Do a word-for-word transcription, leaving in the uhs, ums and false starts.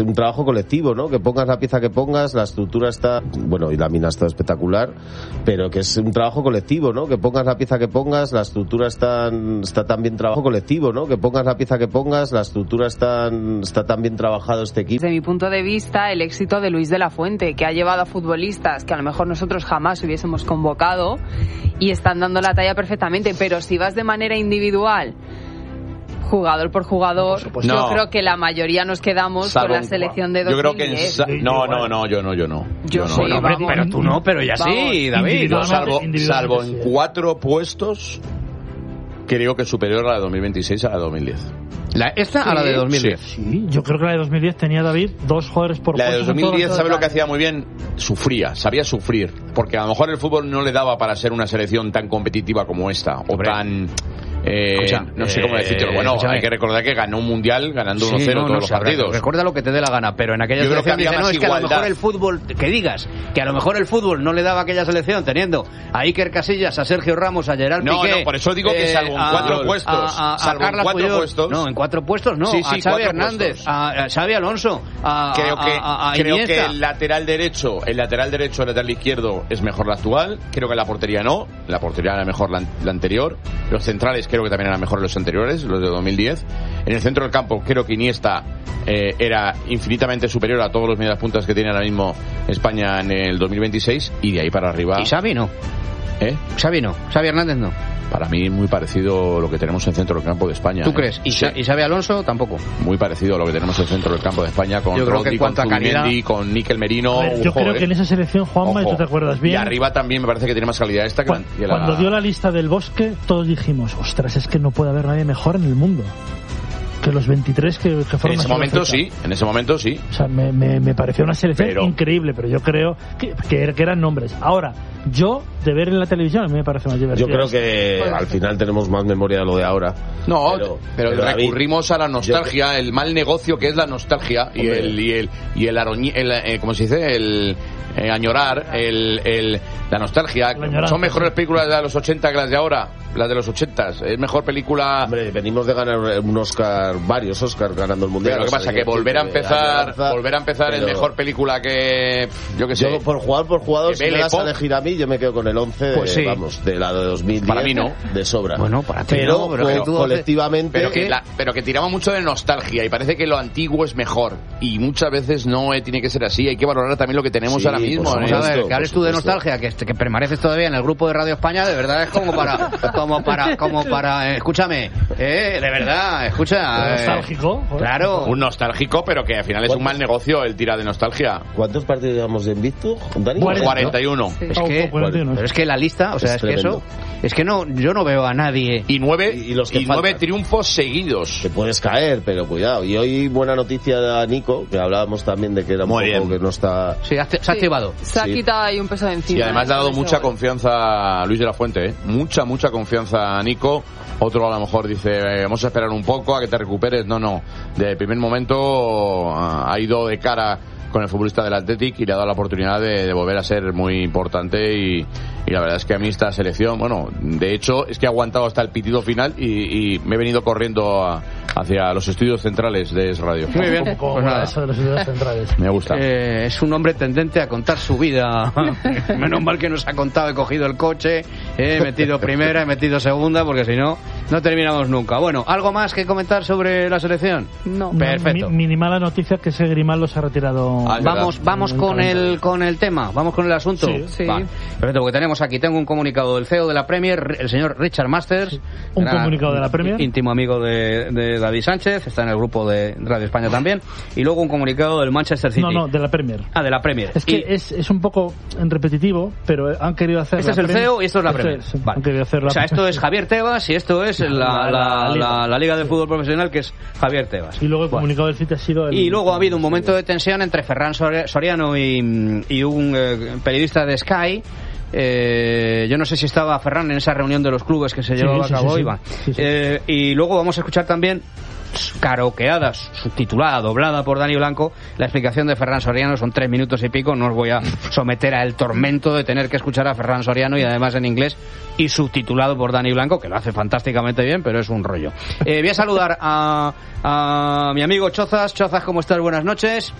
Un trabajo colectivo, ¿no? Que pongas la pieza que pongas, la estructura está, bueno, y la mina está espectacular, pero que es un trabajo colectivo, ¿no? Que pongas la pieza que pongas, la estructura está, está tan bien trabajo colectivo, ¿no? Que pongas la pieza que pongas, la estructura está, está tan bien trabajado este equipo. Desde mi punto de vista, el éxito de Luis de la Fuente, que ha llevado a futbolistas que a lo mejor nosotros jamás hubiésemos convocado y están dando la talla perfectamente, pero si vas de manera individual, jugador por jugador, no, por yo no. creo que la mayoría nos quedamos Salvo con la selección de dos mil diez. Yo creo que en, no, no, no, yo no, yo no. Yo, yo sí, no. Vamos, pero tú no, pero ya vamos. Sí, David. No, salvo, salvo en cuatro puestos, creo que superior a la de dos mil veintiséis a la de dos mil diez. ¿La, ¿Esta sí. a la de dos mil diez? Sí. sí, yo creo que la de dos mil diez tenía, David, dos jugadores por La de dos mil diez, ¿sabe lo que hacía muy bien? Sufría, sabía sufrir, porque a lo mejor el fútbol no le daba para ser una selección tan competitiva como esta, o Hombre. tan... Eh, Escucha, no sé cómo decirlo. Bueno, escúchame. Hay que recordar que ganó un mundial ganando uno cero sí, no, todos no, los partidos. Recuerda lo que te dé la gana, pero en aquella Yo selección dice, no, es que igualdad. A lo mejor el fútbol, que digas, que a lo mejor el fútbol no le daba a aquella selección teniendo a Iker Casillas, a Sergio Ramos, a Gerard no, Piqué. No, por eso digo que salvo en cuatro a, puestos, a, a, salvo a en cuatro Puyol, puestos. No, en cuatro puestos no, sí, sí, a Xavi Hernández, a, a Xavi Alonso, a, creo que, a, a, a creo Iniesta. que el lateral derecho, el lateral derecho, el lateral izquierdo es mejor la actual, creo que la portería no, la portería era mejor la, la anterior, los centrales creo que también eran mejor los anteriores, los de dos mil diez. En el centro del campo creo que Iniesta eh, era infinitamente superior a todos los mediapuntas que tiene ahora mismo España en el dos mil veintiséis, y de ahí para arriba. ¿Y Xavi no? ¿Eh? Xavi no, Xavi Hernández no. Para mí muy parecido a lo que tenemos en el centro del campo de España. ¿Tú ¿eh? crees? ¿Y, sí. ¿Y Xavi Alonso tampoco? Muy parecido a lo que tenemos en el centro del campo de España con yo Rodri, con Zubimendi, con Níquel Merino. Ver, yo ojo, creo eh. que en esa selección, Juanma, y tú te acuerdas bien. Y arriba también me parece que tiene más calidad esta que cuando, la, que la... Cuando dio la lista del Bosque, todos dijimos, ostras, es que no puede haber nadie mejor en el mundo que los veintitrés que, que fueron. En ese momento sí, en ese momento sí. O sea, me, me, me pareció una selección pero... increíble, pero yo creo que, que, que eran nombres. Ahora, yo, de ver en la televisión, a mí me parece más divertido. Yo creo que al final tenemos más memoria de lo de ahora. No, pero, pero, pero recurrimos David, a la nostalgia, yo... el mal negocio que es la nostalgia y el, y el, y el, aroñi, el eh, ¿cómo se dice? El... Eh, añorar el, el, la nostalgia. La son mejores películas de los ochenta que las de ahora, las de los ochenta. Es mejor película. Hombre, venimos de ganar un Oscar, varios Oscars ganando el mundial. Pero lo que pasa es que volver a empezar, alianza, volver a empezar pero... en mejor película que yo que sé. Yo por jugador por jugador, si me das a elegir a mí, yo me quedo con el once, pues sí. vamos, de la de dos mil diez. Para mí no, de sobra. Bueno, para ti pero, no, pero, pero tú colectivamente. Pero que, la, pero que tiramos mucho de nostalgia y parece que lo antiguo es mejor y muchas veces no eh, tiene que ser así. Hay que valorar también lo que tenemos sí, ahora mismo. Pues, ¿eh? A ver, que hables tú de nostalgia, que, que permaneces todavía en el grupo de Radio España, de verdad es como para, como para, como para, eh, escúchame, eh, de verdad, escucha. Eh, nostálgico. Claro. Un nostálgico, pero que al final es un mal negocio el tirar de nostalgia. ¿Cuántos partidos llevamos en Invictus, Dani? cuarenta y uno. Sí. Es que, pero es que la lista, o sea, es, es que eso, es que no, yo no veo a nadie. Y nueve, y, y los que y nueve triunfos seguidos. Te puedes caer, pero cuidado. Y hoy buena noticia de Nico, que hablábamos también de que era un Muy poco bien. que no está. Sí, se ha activado. Se ha quitado ahí un peso de encima. Y además le ha dado mucha gol. confianza a Luis de la Fuente, ¿eh? Mucha, mucha confianza a Nico. Otro a lo mejor dice, eh, vamos a esperar un poco a que te recuperes. No, no. De primer momento ha ido de cara con el futbolista del Athletic y le ha dado la oportunidad de, de volver a ser muy importante y, y la verdad es que a mí esta selección, bueno, de hecho es que ha aguantado hasta el pitido final y, y me he venido corriendo a, hacia los estudios centrales de Es Radio. Muy bien, como, pues nada. Eso de los estudios centrales. Me gusta. Eh, es un hombre tendente a contar su vida. Menos mal que nos ha contado, he cogido el coche, he metido primera, he metido segunda, porque si no, no terminamos nunca. Bueno, ¿algo más que comentar sobre la selección? No. Perfecto. Mi, minimala noticia que ese Grimaldo se ha retirado. Ah, vamos vamos con el con el tema, vamos con el asunto. Sí, sí. Vale. Perfecto, porque tenemos aquí, tengo un comunicado del C E O de la Premier, el señor Richard Masters. Sí. Un comunicado de la Premier. Íntimo amigo de, de David Sánchez, está en el grupo de Radio España también. Y luego un comunicado del Manchester City. No, no, de la Premier. Ah, de la Premier. Es que y... es, es un poco repetitivo, pero han querido hacer. Este es el Premier. C E O y esto es la este Premier. Es, vale. Han querido hacer la... O sea, esto es Javier Tebas y esto es la, la, la, la, la, la Liga de Fútbol Profesional, que es Javier Tebas. Y luego el bueno. comunicado del City ha sido. El... Y luego ha habido un momento de tensión entre Ferran Soriano y, y un eh, periodista de Sky. Eh, yo no sé si estaba Ferran en esa reunión de los clubes que se llevaba sí, a cabo, sí, sí, Iván. sí, sí. Eh, y luego vamos a escuchar también karaokeada, subtitulada, doblada por Dani Blanco. La explicación de Ferran Soriano son tres minutos y pico. No os voy a someter al tormento de tener que escuchar a Ferran Soriano y además en inglés y subtitulado por Dani Blanco, que lo hace fantásticamente bien, pero es un rollo. Eh, voy a saludar a, a mi amigo Chozas. Chozas, ¿cómo estás? Buenas noches.